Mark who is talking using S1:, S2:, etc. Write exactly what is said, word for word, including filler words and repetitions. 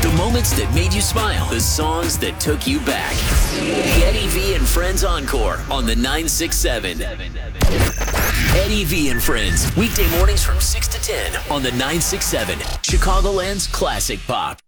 S1: The moments that made you smile. The songs that took you back. Eddie V and Friends Encore on the nine six seven. Eddie V and Friends. Weekday mornings from six to ten on the nine six seven. Chicagoland's Classic Pop.